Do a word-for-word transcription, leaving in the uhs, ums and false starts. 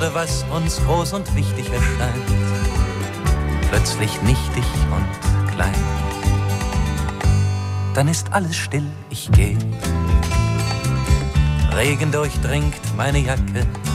gerade was uns groß und wichtig erscheint, plötzlich nichtig und klein. Dann ist alles still, ich geh. Regen durchdringt meine Jacke,